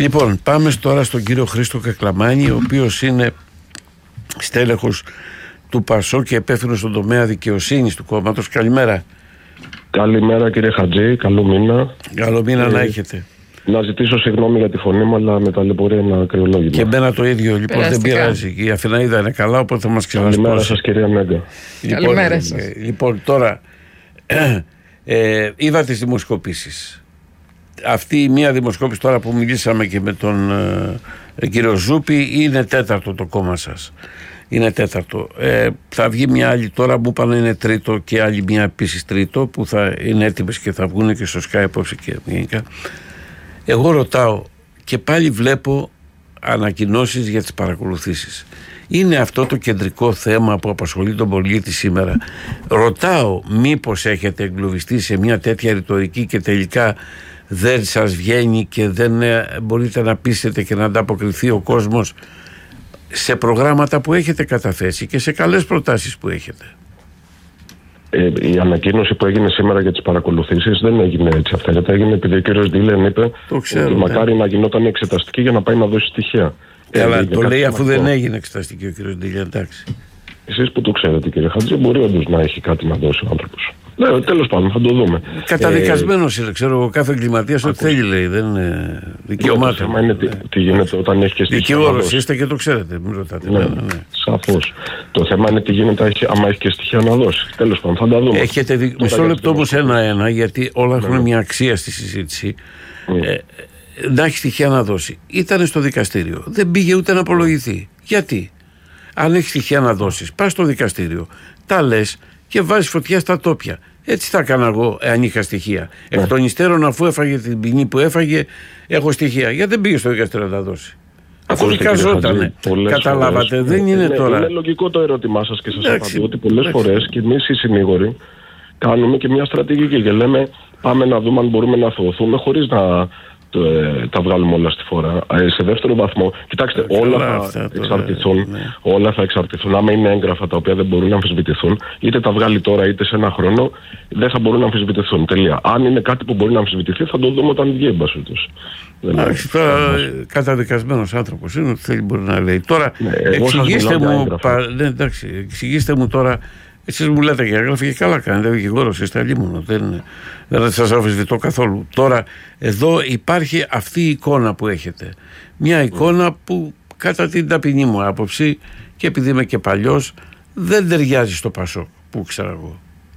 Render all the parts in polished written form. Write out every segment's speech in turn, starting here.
Λοιπόν, πάμε τώρα στον κύριο Χρήστο Κακλαμάνη, ο οποίος είναι στέλεχος του ΠΑΣΟΚ και υπεύθυνος στον τομέα δικαιοσύνης του κόμματος. Καλημέρα. Καλημέρα κύριε Χατζή, καλό μήνα. Καλό μήνα να έχετε. Να ζητήσω συγγνώμη για τη φωνή μου, αλλά με ταλαιπωρία είναι ακριολόγημα. Και εμένα το ίδιο, λοιπόν, δεν πειράζει. Η Αθηναίδα είναι καλά, οπότε θα μας ξεχάσουμε. Καλημέρα σας κυρία Νέγκα. Καλημέρα σας. Λοιπόν, τώρα είδα τις δημοσκοπήσεις. Αυτή η μία δημοσκόπηση τώρα που μιλήσαμε και με τον κύριο Ζούπη είναι τέταρτο το κόμμα σας. Είναι τέταρτο. Θα βγει μια άλλη τώρα, μου είπαν είναι τρίτο και άλλη μια επίσης τρίτο που θα είναι έτοιμες και θα βγουν και στο Sky απόψε και γενικά. Εγώ ρωτάω και πάλι βλέπω ανακοινώσεις για τις παρακολουθήσεις. Είναι αυτό το κεντρικό θέμα που απασχολεί τον πολίτη σήμερα. Ρωτάω μήπως έχετε εγκλωβιστεί σε μια τέτοια ρητορική και τελικά δεν σας βγαίνει και δεν μπορείτε να πείσετε και να ανταποκριθεί ο κόσμος σε προγράμματα που έχετε καταθέσει και σε καλές προτάσεις που έχετε. Η ανακοίνωση που έγινε σήμερα για τις παρακολουθήσεις δεν έγινε έτσι αυθαίρετα. Έγινε επειδή ο κύριος Ντίλεν είπε ότι μακάρι να γινόταν εξεταστική για να πάει να δώσει στοιχεία. Καλά, το λέει αφού δεν έγινε εξεταστική ο κύριος Ντίλεν, εντάξει. Εσείς που το ξέρετε κύριε Χατζή, μπορεί όντως να έχει κάτι να δώσει ο άνθρωπος. Ναι, τέλος πάντων, θα το δούμε. Καταδικασμένος είναι, ξέρω εγώ, κάθε εγκληματίας ό,τι θέλει λέει, δεν είναι δικαιωμάτων. Το θέμα είναι τι γίνεται όταν έχει και στοιχεία. Δικηγόρος είστε και το ξέρετε, μην ρωτάτε. Ναι. Σαφώς. Το θέμα είναι τι γίνεται άμα έχει και στοιχεία να δώσει. Τέλος πάντων, θα τα δούμε. Έχετε μισό λεπτό όμως ένα-ένα, γιατί όλα έχουν μια αξία στη συζήτηση. Να έχει στοιχεία να δώσει. Ήταν στο δικαστήριο. Δεν πήγε ούτε να απολογηθεί. Γιατί? Αν έχει στοιχεία να δώσεις, πας στο δικαστήριο, τα λες και βάζεις φωτιά στα τόπια. Έτσι θα έκανα εγώ, αν είχα στοιχεία. Εκ των υστέρων, αφού έφαγε την ποινή που έφαγε, έχω στοιχεία. Γιατί δεν πήγε στο δικαστήριο να τα δώσει? Αφού δικαζότανε. Καταλάβατε, φορές, δεν είναι τώρα. Είναι λογικό το ερώτημά σας και σας απαντώ ότι πολλές φορές και εμείς οι συνήγοροι κάνουμε και μια στρατηγική και λέμε πάμε να δούμε αν μπορούμε να αθωωθούμε χωρίς να τα βγάλουμε όλα στη φορά. Σε δεύτερο βαθμό, κοιτάξτε, όλα θα εξαρτηθούν. Άμα είναι έγγραφα τα οποία δεν μπορούν να αμφισβητηθούν, είτε τα βγάλει τώρα είτε σε ένα χρόνο, δεν θα μπορούν να αμφισβητηθούν. Τελεία. Αν είναι κάτι που μπορεί να αμφισβητηθεί, θα το δούμε όταν βγει, εν πάση περιπτώσει. Τώρα καταδικασμένος άνθρωπος είναι, ότι θέλει μπορεί να λέει. Τώρα, εξηγήστε μου τώρα. Εσείς μου λέτε και έγραφε και καλά κάνετε, δικηγόρος είστε, αλλήμωνο, δεν σας αμφισβητώ καθόλου. Τώρα εδώ υπάρχει αυτή η εικόνα που έχετε, μια εικόνα που κατά την ταπεινή μου άποψη και επειδή είμαι και παλιός δεν ταιριάζει στο ΠΑΣΟΚ που ξέρω εγώ.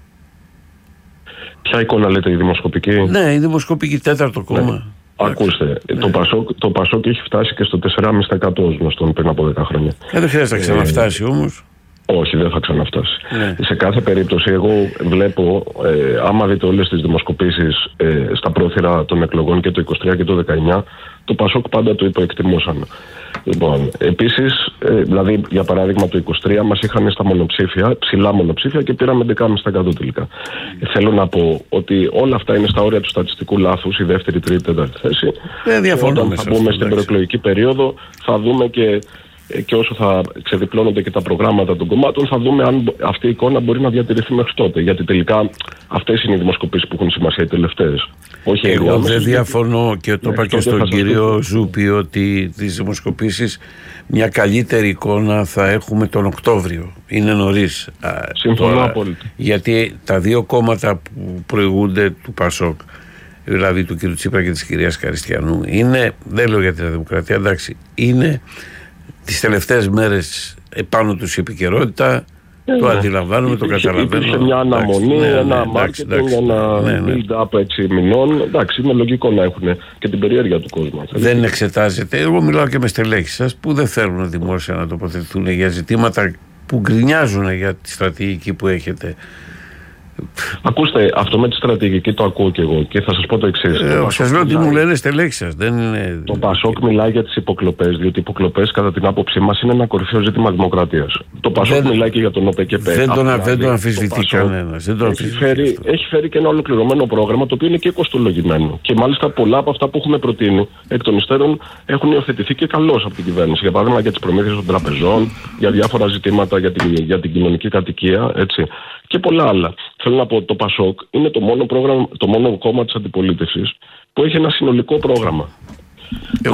Ποια εικόνα λέτε, η δημοσκοπική? Ναι, η δημοσκοπική, τέταρτο κόμμα. Ναι. Ακούστε, το ΠΑΣΟΚ έχει φτάσει και στο 4,5% ως γνωστόν πριν από 10 χρόνια. Δεν χρειάζεται να ξαναφτάσει όμως. Όχι, δεν θα ξαναφτάσει. Σε κάθε περίπτωση, εγώ βλέπω, άμα δείτε όλες τις δημοσκοπήσεις στα πρόθυρα των εκλογών και το 23 και το 19, το ΠΑΣΟΚ πάντα το υποεκτιμούσαν. Λοιπόν, επίσης, δηλαδή για παράδειγμα το 23 μας είχαν στα μονοψήφια, ψηλά μονοψήφια και πήραμε 11,5% τελικά. Θέλω να πω ότι όλα αυτά είναι στα όρια του στατιστικού λάθους, η δεύτερη, τρίτη, τέταρτη θέση. Όταν θα μπούμε στην προεκλογική περίοδο, θα δούμε και όσο θα ξεδιπλώνονται και τα προγράμματα των κομμάτων, θα δούμε αν αυτή η εικόνα μπορεί να διατηρηθεί μέχρι τότε. Γιατί τελικά αυτές είναι οι δημοσκοπήσεις που έχουν σημασία, οι τελευταίες. Όχι εγώ δεν διαφωνώ και το είπα και στον κύριο Ζούπη ότι τις δημοσκοπήσεις μια καλύτερη εικόνα θα έχουμε τον Οκτώβριο. Είναι νωρίς. Συμφωνώ απόλυτα. Γιατί τα δύο κόμματα που προηγούνται του ΠΑΣΟΚ, δηλαδή του κ. Τσίπρα και της κυρίας Καριστιανού, είναι, δεν λέω για την Δημοκρατία, εντάξει, είναι τις τελευταίες μέρες επάνω τους η επικαιρότητα, το αντιλαμβάνομαι, το καταλαβαίνω. Υπήρχε μια αναμονή, ένα marketing, ένα build-up 6 μηνών. Εντάξει, είναι λογικό να έχουν και την περιέργεια του κόσμου. Δεν εξετάζεται. Εγώ μιλάω και με στελέχη σας που δεν θέλουν δημόσια να τοποθετηθούν για ζητήματα που γκρινιάζουν για τη στρατηγική που έχετε. Ακούστε, αυτό με τη στρατηγική το ακούω και εγώ και θα σας πω το εξής. Σας λέω τι μου λένε στελέχη σας. Το ΠΑΣΟΚ μιλάει για τις υποκλοπές, διότι οι υποκλοπές κατά την άποψή μας είναι ένα κορυφαίο ζήτημα δημοκρατίας. Το ΠΑΣΟΚ μιλάει και για τον ΟΠΕΚΕΠΕ. Δεν το αμφισβητεί κανένας. Έχει φέρει και ένα ολοκληρωμένο πρόγραμμα το οποίο είναι και κοστολογημένο. Και μάλιστα πολλά από αυτά που έχουμε προτείνει εκ των υστέρων έχουν υιοθετηθεί και καλώς από την κυβέρνηση. Για παράδειγμα για τις προμήθειες των τραπεζών, για διάφορα ζητήματα για την κοινωνική κατοικία, έτσι. Και πολλά άλλα. Θέλω να πω ότι το ΠΑΣΟΚ είναι το μόνο κόμμα της αντιπολίτευσης που έχει ένα συνολικό πρόγραμμα.